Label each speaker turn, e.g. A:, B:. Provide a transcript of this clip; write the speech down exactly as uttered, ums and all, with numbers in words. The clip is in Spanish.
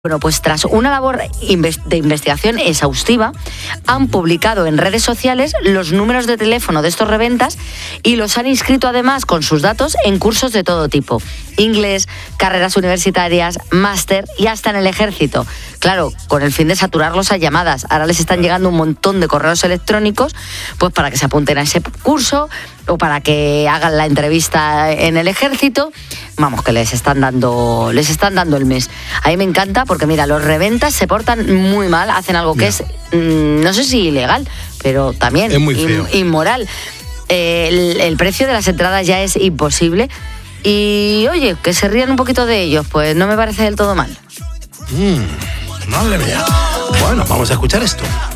A: Bueno, pues tras una labor de investigación exhaustiva, han publicado en redes sociales los números de teléfono de estos reventas y los han inscrito además con sus datos en cursos de todo tipo. Inglés, carreras universitarias, máster y hasta en el ejército. Claro, con el fin de saturarlos a llamadas. Ahora les están llegando un montón de correos electrónicos pues para que se apunten a ese curso o para que hagan la entrevista en el ejército. Vamos, que les están dando les están dando el mes. A mí me encanta porque, mira, los reventas se portan muy mal, hacen algo que yeah. es, mmm, no sé si ilegal, pero también
B: es muy feo.
A: in, inmoral. Eh, el, el precio de las entradas ya es imposible. Y, oye, que se rían un poquito de ellos, pues no me parece del todo mal.
B: Mm, madre mía. Bueno, vamos a escuchar esto.